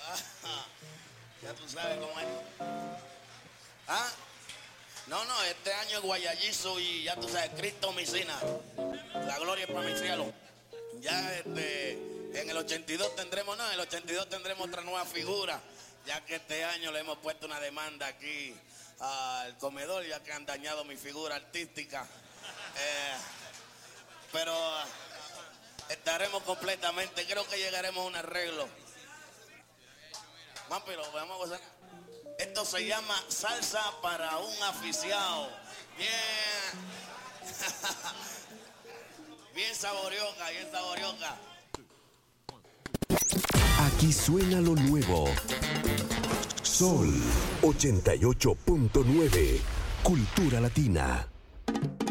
Ya tú sabes cómo es. ¿Ah? No, este año es guayayizo y ya tú sabes, Cristo Micina. La gloria es para mi cielo. Ya en el 82 tendremos, no, en el 82 tendremos otra nueva figura, ya que este año le hemos puesto una demanda aquí al comedor, ya que han dañado mi figura artística. Pero estaremos completamente, creo que llegaremos a un arreglo. Vamos, pero vamos a gozar. Esto se llama salsa para un aficiado. Bien. Bien saborioca, bien saborioca. Aquí suena lo nuevo. Sol 88.9. Cultura Latina.